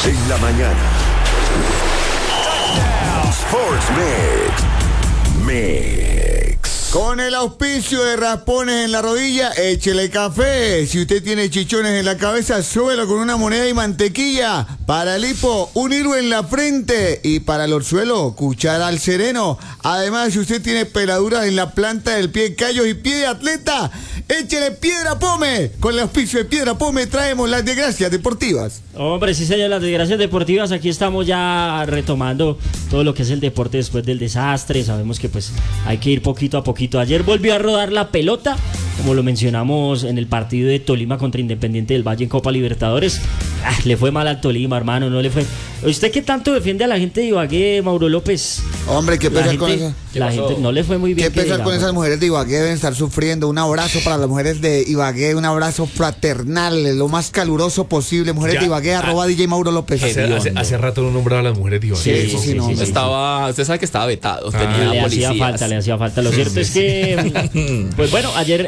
En la mañana. Sports Mix. Con el auspicio de raspones en la rodilla, échele café. Si usted tiene chichones en la cabeza, súbelo con una moneda y mantequilla. Para el hipo, un hilo en la frente. Y para el orzuelo, cuchara al sereno. Además, si usted tiene peladuras en la planta del pie, callos y pie de atleta, échele Piedra Pome. Con el auspicio de Piedra Pome traemos las desgracias deportivas. Hombre, sí señor, las desgracias deportivas. Aquí estamos ya retomando todo lo que es el deporte después del desastre. Sabemos que pues hay que ir poquito a poquito. Ayer volvió a rodar la pelota, como lo mencionamos en el partido de Tolima contra Independiente del Valle en Copa Libertadores. Le fue mal al Tolima, hermano, no le fue. ¿Usted qué tanto defiende a la gente de Ibagué, Mauro López? Hombre, ¿qué pesar con eso? La gente no le fue muy bien. ¿Qué pesar con esas mujeres de Ibagué? Deben estar sufriendo. Un abrazo para las mujeres de Ibagué, un abrazo fraternal, lo más caluroso posible. Mujeres de Ibagué, @ DJ Mauro López. Hace rato no nombraba a las mujeres de Ibagué. Sí, no. Usted sabe que estaba vetado. Le hacía falta. Lo cierto es que, pues bueno, ayer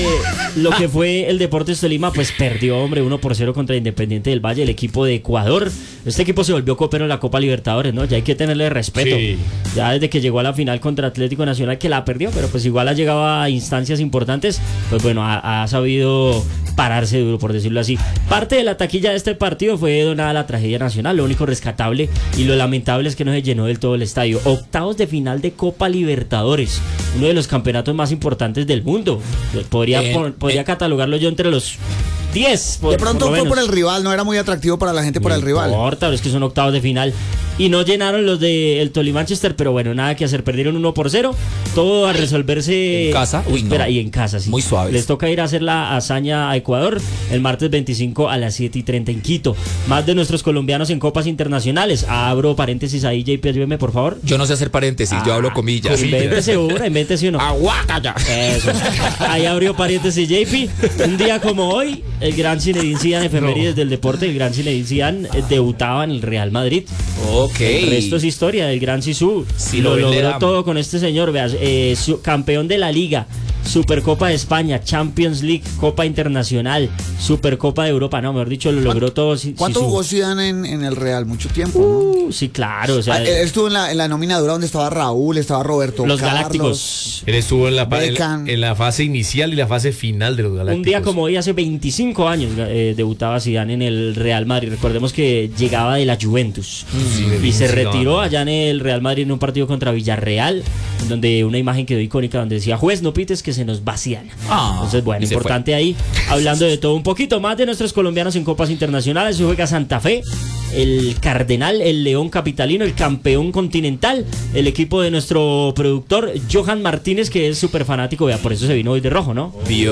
lo que fue el Deportes Tolima, pues perdió, hombre, 1-0 contra Independiente del Valle, el equipo de Ecuador. Este equipo se volvió copero en la Copa Libertadores, ¿no? Ya hay que tenerle respeto. Sí. Ya desde que llegó a la final contra Atlético Nacional, que la perdió, pero pues igual ha llegado a instancias importantes, pues bueno, ha sabido pararse duro, por decirlo así. Parte de la taquilla de este partido fue donada a la tragedia nacional. Lo único rescatable y lo lamentable es que no se llenó del todo el estadio. Octavos de final de Copa Libertadores, uno de los campeonatos más importantes del mundo. Podría catalogarlo yo entre los 10. De pronto fue por el rival, no era muy atractivo para la gente por el rival. No importa, pero es que son octavos de final. Y no llenaron los del Tolima-Manchester, pero bueno, nada que hacer. Perdieron 1-0. Todo a resolverse en casa. Y en casa, sí. Muy suaves. Les toca ir a hacer la hazaña a Ecuador el martes 25 a las 7:30 en Quito. Más de nuestros colombianos en copas internacionales. Abro paréntesis ahí, JP, ayúdeme, por favor. Yo no sé hacer paréntesis, yo hablo comillas. Invéntese uno. Aguacaya. Eso. Ahí abrió paréntesis, JP. Un día como hoy, el gran Zinedine Zidane, efemérides del deporte, el gran Zinedine Zidane debutaba en el Real Madrid. Ok. El resto es historia del gran Zizou. Sí, lo logró todo con este señor, veas, campeón de la Liga, Supercopa de España, Champions League, Copa Internacional, Supercopa de Europa, no, mejor dicho, lo logró todo. ¿Cuánto jugó Zidane en el Real? Mucho tiempo, ¿no? Sí, claro. O sea, él estuvo en la nómina dura donde estaba Raúl, estaba Roberto los Carlos, Galácticos. Él estuvo en la fase inicial y la fase final de los Galácticos. Un día como hoy, hace 25 años, debutaba Zidane en el Real Madrid. Recordemos que llegaba de la Juventus y se retiró allá en el Real Madrid en un partido contra Villarreal, donde una imagen quedó icónica donde decía: juez, no pites que se nos va Zidane. Entonces, bueno, importante ahí, hablando de todo un poquito más de nuestros colombianos en copas internacionales. Se juega Santa Fe, el Cardenal, el León Capitalino, el campeón continental, el equipo de nuestro productor Johan Martínez, que es súper fanático, vea, por eso se vino hoy de rojo, ¿no?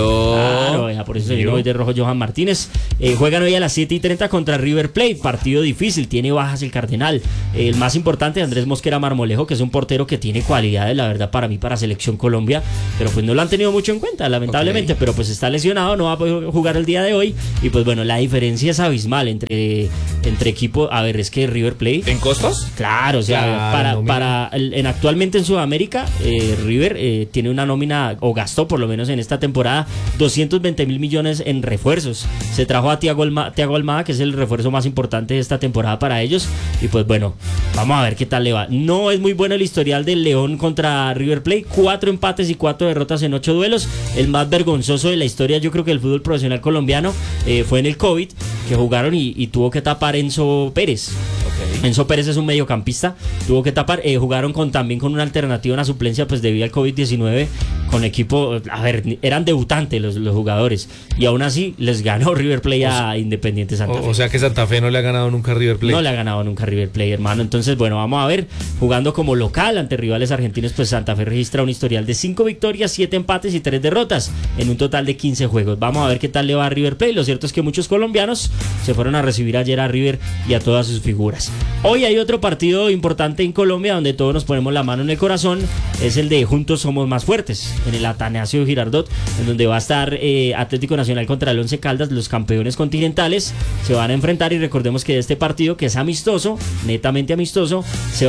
Claro, vea, por eso se vino hoy de rojo Johan Martínez. Juegan hoy a las 7:30 contra River Plate, partido difícil, tiene bajas el Cardenal. El más importante, Andrés Mosquera Marmolejo, que es un portero que tiene cualidades, la verdad, para mí, para Selección Colombia, pero pues no lo han tenido mucho en cuenta, lamentablemente, pero pues está lesionado, no va a poder jugar el día de hoy, y pues bueno, la diferencia es abismal entre equipos. A ver, es que River Plate... ¿En costos? Claro, o sea, actualmente en Sudamérica, River tiene una nómina, o gastó por lo menos en esta temporada, 220.000 millones en refuerzos. Se trajo a Thiago Almada, que es el refuerzo más importante de esta temporada para ellos, y pues bueno, vamos a ver qué tal le va. No es muy bueno el historial del León contra River Plate, 4 empates y 4 derrotas en 8 duelos. El más vergonzoso de la historia, yo creo que el fútbol profesional colombiano, fue en el COVID, que jugaron y tuvo que tapar Enzo Pérez. Enzo Pérez es un mediocampista, tuvo que tapar, jugaron también con una alternativa, una suplencia, pues debido al COVID-19, con equipo, a ver, eran debutantes los jugadores, y aún así les ganó River Plate a Independiente Santa Fe. O sea que Santa Fe no le ha ganado nunca a River Plate. No le ha ganado nunca a River Plate, hermano. Entonces, bueno, vamos a ver, jugando como local ante rivales argentinos, pues Santa Fe registra un historial de 5 victorias, 7 empates y 3 derrotas, en un total de 15 juegos. Vamos a ver qué tal le va a River Plate. Lo cierto es que muchos colombianos se fueron a recibir ayer a River y a todas sus figuras. Hoy hay otro partido importante en Colombia donde todos nos ponemos la mano en el corazón, es el de Juntos Somos Más Fuertes. en el Atanasio Girardot, en donde va a estar Atlético Nacional contra el Once Caldas, los campeones continentales, se van a enfrentar y recordemos que este partido, que es amistoso, netamente amistoso,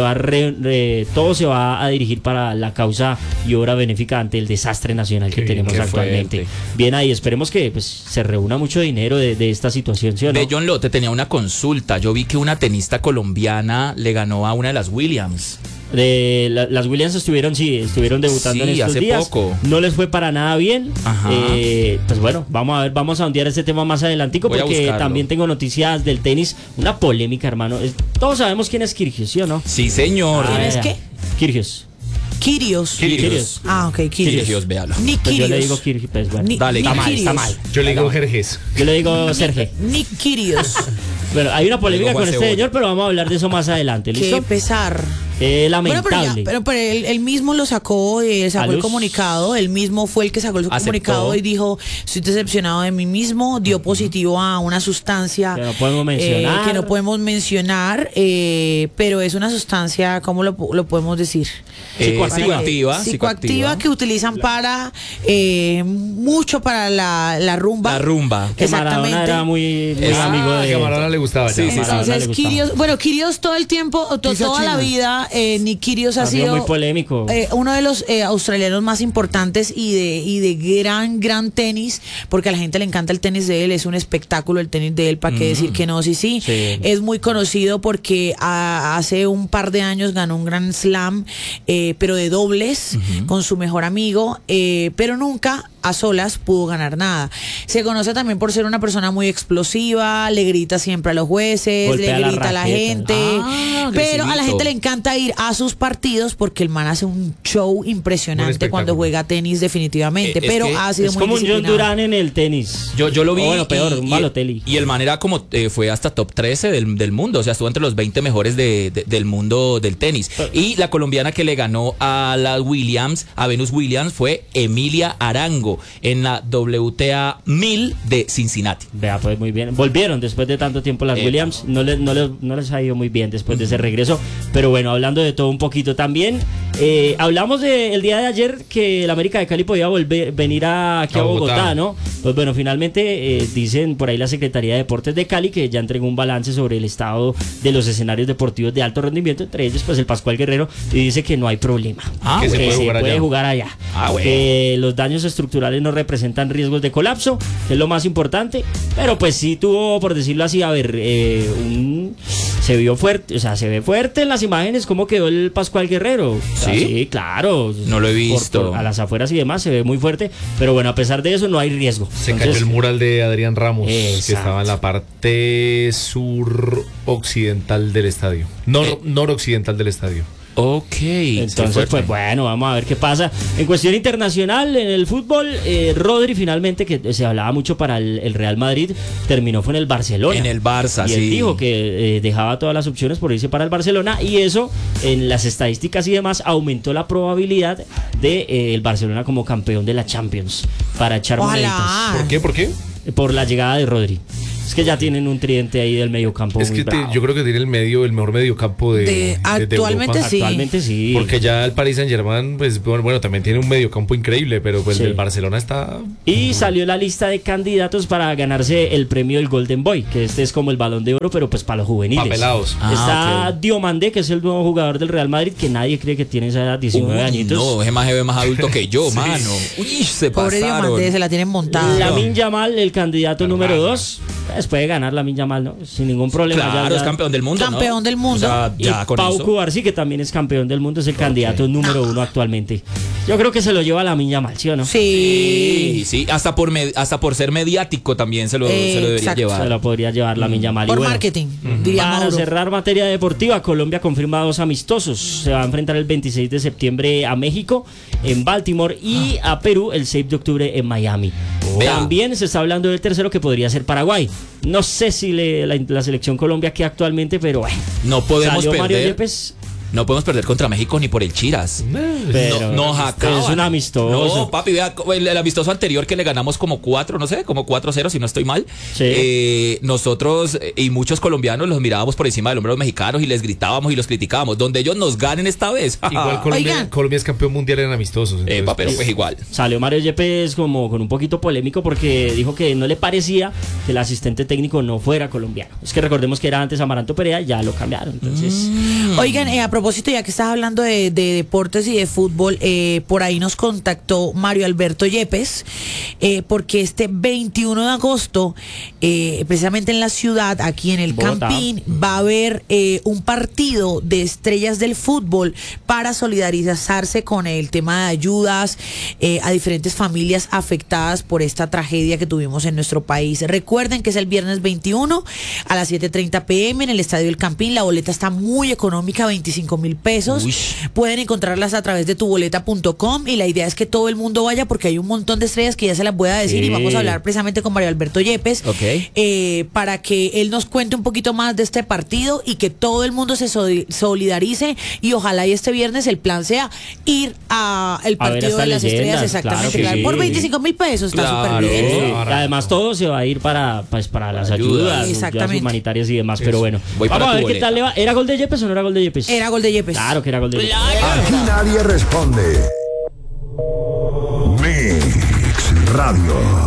todo se va a dirigir para la causa y obra benéfica ante el desastre nacional que tenemos actualmente. fuerte. Bien ahí, esperemos que pues, se reúna mucho dinero de esta situación, ¿sí o no? De John Lotte tenía una consulta. Yo vi que una tenista colombiana le ganó a una de las Williams. Las Williams estuvieron debutando en estos hace días. poco. No les fue para nada bien. Ajá. Pues bueno, vamos a ondear este tema más adelantico, Voy a porque buscarlo. también tengo noticias del tenis. Una polémica, hermano. Todos sabemos quién es Kyrgios, ¿sí o no? Sí, señor. Ah, es ya. qué? Kyrgios. Kyrgios. Ah, ok, Kyrgios. Kyrgios, véalo. Nick Pues yo le Kyrgios. digo Kyrgios, pues bueno. Dale, está mal, está Kyrgios. mal. Yo le digo Jerjes. Yo le digo Sergio. Nick Kyrgios. Bueno, hay una polémica Digo con Juan este Cebolla. señor, pero vamos a hablar de eso más adelante, Qué ¿listo? pesar. Lamentable. Bueno, pero él mismo lo sacó, sacó A el luz. comunicado, él mismo fue el que sacó el Aceptó. comunicado y dijo, estoy decepcionado de mí mismo, dio positivo a una sustancia Que no podemos mencionar. que no podemos mencionar, pero es una sustancia, ¿cómo lo podemos decir? Psicoactiva. Que utilizan para mucho para la rumba. La rumba. Que Maradona Exactamente. era muy amigo de... Que a Maradona le gustaba ya. Sí, sí, Maradona le Entonces, gustaba. Kyrgios, bueno, Kyrgios todo el tiempo, Pizza toda la china. vida, Nick Kyrgios ha sido muy polémico. uno de los australianos más importantes y de gran tenis, porque a la gente le encanta el tenis de él, es un espectáculo el tenis de él, ¿para qué decir que no? Sí. Sí. Es muy conocido porque hace un par de años ganó un Grand Slam, pero de dobles con su mejor amigo, pero nunca a solas pudo ganar nada. Se conoce también por ser una persona muy explosiva, le grita siempre a los jueces, Golpea le la grita a la raqueta. gente, pero a la agresivito. gente le encanta ir a sus partidos porque el man hace un show Un impresionante espectáculo. cuando juega tenis definitivamente, Es pero que ha sido Es muy como un John disciplinado. Durán en el tenis. Yo lo vi. O bueno, peor, un Balotelli. Y el man era como, fue hasta top 13 del mundo, o sea, estuvo entre los 20 mejores del mundo del tenis. Y la colombiana que le ganó a la Williams, a Venus Williams, fue Emilia Arango en la WTA 1000 de Cincinnati. Vea, pues muy bien. Volvieron después de tanto tiempo las Williams. No les ha ido muy bien después de ese regreso. Pero bueno, hablando de todo un poquito también. Hablamos el día de ayer que el América de Cali podía venir aquí a Bogotá, ¿no? Pues bueno, finalmente dicen por ahí la Secretaría de Deportes de Cali que ya entregó un balance sobre el estado de los escenarios deportivos de alto rendimiento, entre ellos pues el Pascual Guerrero, y dice que no hay problema. Que se Que puede se jugar puede allá. jugar allá. Bueno. Que los daños estructurales no representan riesgos de colapso, que es lo más importante, pero pues sí tuvo, por decirlo así, a ver, se vio fuerte, o sea, se ve fuerte en las imágenes cómo quedó el Pascual Guerrero. O sea, ¿Sí? sí, claro. No lo he visto. A las afueras y demás se ve muy fuerte, pero bueno, a pesar de eso no hay riesgo. Se Entonces, cayó el mural de Adrián Ramos, que Exacto. estaba en la parte suroccidental del estadio. Noroccidental del estadio. Ok. Entonces, pues bueno, vamos a ver qué pasa. En cuestión internacional, en el fútbol, Rodri finalmente, que se hablaba mucho para el Real Madrid, terminó fue en el Barcelona. En el Barça, y él sí. dijo que dejaba todas las opciones por irse para el Barcelona, y eso, en las estadísticas y demás, aumentó la probabilidad de el Barcelona como campeón de la Champions, para echar Ojalá. moneditas. ¿Por qué? Por la llegada de Rodri. Es que ya tienen un tridente ahí del medio campo Es muy que bravo. yo creo que tiene el mejor mediocampo de Actualmente Europa. sí. Actualmente sí. Porque ya el Paris Saint-Germain, pues bueno, también tiene un mediocampo increíble, pero pues Sí. el Barcelona está... Y salió la lista de candidatos para ganarse el premio del Golden Boy, que este es como el Balón de Oro, pero pues para los juveniles. Papelados. Está ok. Diomandé, que es el nuevo jugador del Real Madrid, que nadie cree que tiene esa edad, 19 añitos. No, ese más ve más adulto que yo, mano. Uy, se Pobre pasaron. Diamante, se la tienen montada. Lamine Yamal, el candidato número 2, pues puede ganar Lamine Yamal, ¿no? Sin ningún problema. Claro, Ya- es campeón del mundo, ¿no? Campeón del mundo. O sea, Y ya con Pau eso. Cubarsí, que también es campeón del mundo, es el candidato número 1 actualmente. Yo creo que se lo lleva Lamine Yamal, ¿sí o no? Sí. Sí, hasta por ser mediático también se lo debería Exacto. llevar. Se lo podría llevar Lamine Yamal. Y Por bueno, marketing, diría para Mauro. cerrar materia deportiva, Colombia confirma 2 amistosos. Se va a enfrentar el 26 de septiembre a México en Baltimore y a Perú el 6 de octubre en Miami. Vea. También se está hablando del tercero, que podría ser Paraguay. No sé si la selección Colombia queda actualmente, pero bueno. No podemos Salió Mario perder. Yepes. no podemos perder contra México ni por el Chiras. Pero Nos acaban. es un amistoso. No, papi, vea el amistoso anterior que le ganamos como 4-0, si no estoy mal. Sí. Nosotros y muchos colombianos los mirábamos por encima del hombro de los mexicanos y les gritábamos y los criticábamos. Donde ellos nos ganen esta vez. Igual Colombia es campeón mundial en amistosos. Pero pues igual. Salió Mario Yepes como con un poquito polémico porque dijo que no le parecía que el asistente técnico no fuera colombiano. Es que recordemos que era antes Amaranto Perea, ya lo cambiaron. Entonces, Oigan, a propósito, ya que estás hablando de deportes y de fútbol, por ahí nos contactó Mario Alberto Yepes, porque este 21 de agosto, precisamente en la ciudad, aquí en el Bogotá, Campín, va a haber un partido de estrellas del fútbol para solidarizarse con el tema de ayudas a diferentes familias afectadas por esta tragedia que tuvimos en nuestro país. Recuerden que es el viernes 21 a las 7:30 p.m. en el Estadio El Campín. La boleta está muy económica, 25.000 pesos. Uy. Pueden encontrarlas a través de tuboleta.com y la idea es que todo el mundo vaya porque hay un montón de estrellas que ya se las voy a decir y vamos a hablar precisamente con Mario Alberto Yepes para que él nos cuente un poquito más de este partido y que todo el mundo se solidarice y ojalá y este viernes el plan sea ir a el A ver partido estas de las leyendas, estrellas, exactamente, claro que por sí. 25.000 pesos, está Claro. súper bien. sí. Y además todo se va a ir para las ayudas Exactamente. humanitarias y demás. Pero bueno, Voy para vamos a tu ver qué boleta. tal le va. ¿Era gol de Yepes o no era gol de Yepes? Era gol de Yepes. Claro que era gol de Yepes. Aquí nadie responde. Mix Radio.